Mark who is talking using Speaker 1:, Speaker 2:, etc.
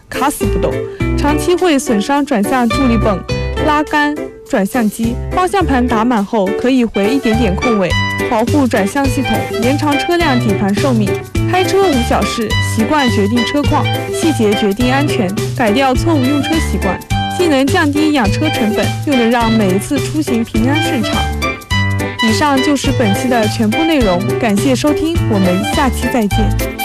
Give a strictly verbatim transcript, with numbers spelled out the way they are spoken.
Speaker 1: 卡死不动，长期会损伤转向助力泵、拉杆、转向机。方向盘打满后可以回一点点空位，保护转向系统，延长车辆底盘寿命。开车无小事，习惯决定车况，细节决定安全。改掉错误用车习惯，既能降低养车成本，又能让每一次出行平安顺畅。以上就是本期的全部内容，感谢收听，我们下期再见。